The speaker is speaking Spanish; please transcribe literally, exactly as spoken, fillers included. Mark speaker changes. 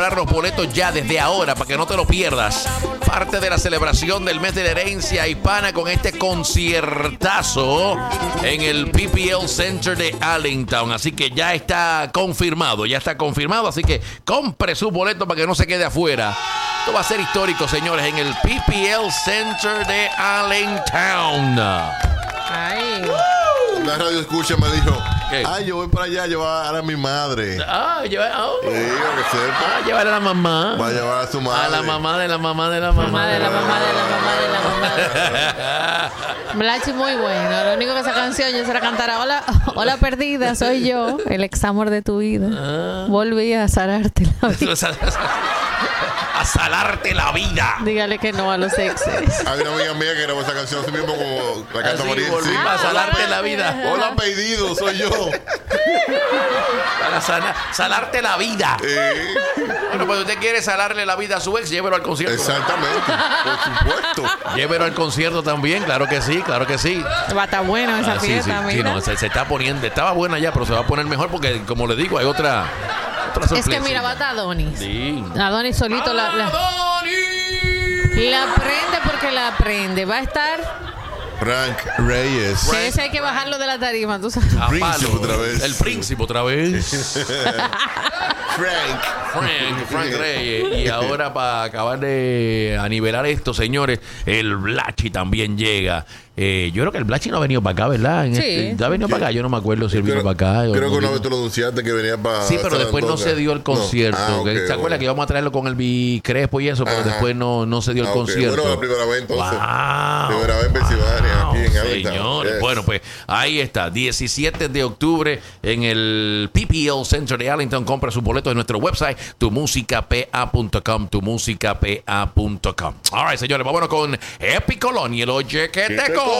Speaker 1: comprar los boletos ya desde ahora para que no te lo pierdas. Parte de la celebración del mes de la herencia hispana con este conciertazo en el P P L Center de Allentown. Así que ya está confirmado, ya está confirmado. Así que compre su boleto para que no se quede afuera. Esto va a ser histórico, señores, en el P P L Center de Allentown.
Speaker 2: Ay.
Speaker 3: La radio escucha me dijo,
Speaker 1: ¿qué?
Speaker 3: ay, yo voy para allá a llevar a mi madre.
Speaker 1: Ah, llevar, oh.
Speaker 3: Sí, que sepa.
Speaker 1: ah, llevar a la mamá.
Speaker 3: Va a llevar a su madre.
Speaker 1: A la mamá de la mamá de la mamá.
Speaker 2: Mamá de la mamá de la mamá de la mamá. Blachi muy bueno. Lo único que esa canción yo se la cantara. Hola, hola perdida, soy yo, el ex amor de tu vida.
Speaker 1: Ah.
Speaker 2: Volví a salarte la vida.
Speaker 1: A salarte la vida.
Speaker 2: Dígale que no a los exes.
Speaker 3: Hay una amiga mía que grabó esa canción así mismo como la canta
Speaker 1: Así,
Speaker 3: María.
Speaker 1: volví
Speaker 3: Sí.
Speaker 1: a salarte la vida.
Speaker 3: Hola, pedido, soy yo.
Speaker 1: Para sana- salarte la vida.
Speaker 3: Eh,
Speaker 1: Bueno, pues usted quiere salarle la vida a su ex, llévelo al concierto.
Speaker 3: exactamente, por supuesto.
Speaker 1: Llévelo al concierto también, claro que sí, claro que sí.
Speaker 2: Va a estar bueno esa
Speaker 1: Ah, sí,
Speaker 2: fiesta,
Speaker 1: sí, sí,
Speaker 2: mira.
Speaker 1: no, se, se está poniendo, estaba buena ya, pero se va a poner mejor porque, como le digo, hay otra, otra
Speaker 2: Es
Speaker 1: sorpresa.
Speaker 2: que mira, va a estar Adonis.
Speaker 1: Sí.
Speaker 2: Adonis solito la, la, la prende porque la aprende. Va a estar.
Speaker 3: Frank Reyes.
Speaker 2: Que ese hay que bajarlo de la tarima, tú sabes.
Speaker 1: A
Speaker 3: Príncipe
Speaker 1: palo.
Speaker 3: otra vez.
Speaker 1: El príncipe otra vez.
Speaker 3: Frank.
Speaker 1: Frank, Frank Reyes. Y ahora, para acabar de anivelar esto, señores, el Blachi también llega. Eh, yo creo que el Blachi no ha venido para acá, ¿verdad? En
Speaker 2: Sí.
Speaker 1: este, ¿ha venido para acá? Yo no me acuerdo si él vino
Speaker 3: Creo,
Speaker 1: para acá. o
Speaker 3: creo que
Speaker 1: no
Speaker 3: una
Speaker 1: vino.
Speaker 3: vez tú lo anunciaste que venía para.
Speaker 1: Sí, pero después no
Speaker 3: Saratoga.
Speaker 1: se dio el concierto.
Speaker 3: No. Ah,
Speaker 1: que-
Speaker 3: ok,
Speaker 1: ¿Se acuerda
Speaker 3: bueno.
Speaker 1: que íbamos a traerlo con el Bicrespo y eso? Pero
Speaker 3: Ajá.
Speaker 1: después no, no se dio el
Speaker 3: Ah, ok.
Speaker 1: concierto.
Speaker 3: Bueno, la primera vez entonces.
Speaker 1: Wow.
Speaker 3: Primera vez en Pensilvania, aquí en Allentown.
Speaker 1: Señores,
Speaker 3: Yes.
Speaker 1: bueno, pues ahí está. diecisiete de octubre en el P P L Center de Allentown. Compra sus boletos en nuestro website, tu música p a punto com, tu música p a punto com. All right, señores, vámonos con Epicolón y el Oye que te co.